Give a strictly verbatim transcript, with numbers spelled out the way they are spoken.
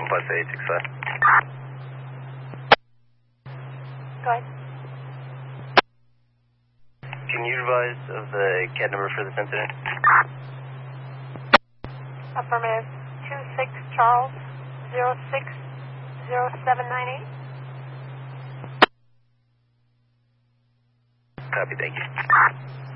five eight six five. Go ahead. Can you advise of the C A D number for this incident? Affirmative. two six Charles, zero six zero seven nine eight. Copy, thank you.